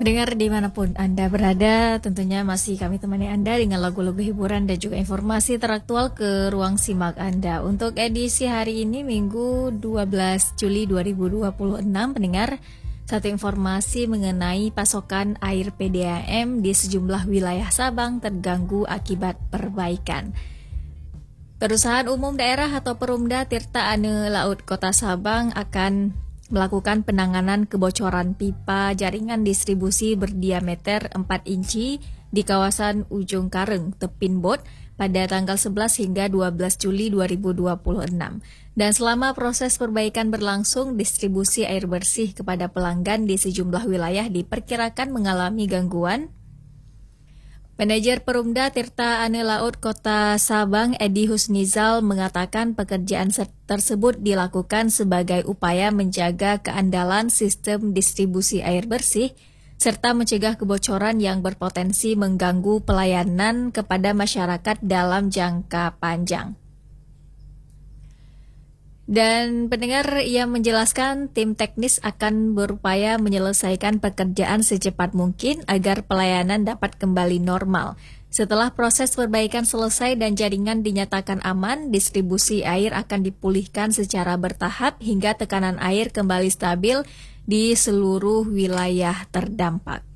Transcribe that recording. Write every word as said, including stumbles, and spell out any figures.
Pendengar dimanapun Anda berada, tentunya masih kami temani Anda dengan lagu-lagu hiburan dan juga informasi teraktual ke ruang simak Anda. Untuk edisi hari ini, Minggu dua belas Juli dua ribu dua puluh enam, pendengar, satu informasi mengenai pasokan air P D A M di sejumlah wilayah Sabang terganggu akibat perbaikan. Perusahaan Umum Daerah atau Perumda Tirta Ane Laut Kota Sabang akan melakukan penanganan kebocoran pipa jaringan distribusi berdiameter empat inci di kawasan Ujung Kareng, Tepin Bot pada tanggal sebelas hingga dua belas Juli dua ribu dua puluh enam. Dan selama proses perbaikan berlangsung, distribusi air bersih kepada pelanggan di sejumlah wilayah diperkirakan mengalami gangguan. Manajer Perumda Tirta Ane Laut Kota Sabang, Edi Husnizal, mengatakan pekerjaan tersebut dilakukan sebagai upaya menjaga keandalan sistem distribusi air bersih serta mencegah kebocoran yang berpotensi mengganggu pelayanan kepada masyarakat dalam jangka panjang. Dan pendengar, ia menjelaskan tim teknis akan berupaya menyelesaikan pekerjaan secepat mungkin agar pelayanan dapat kembali normal. Setelah proses perbaikan selesai dan jaringan dinyatakan aman, distribusi air akan dipulihkan secara bertahap hingga tekanan air kembali stabil di seluruh wilayah terdampak.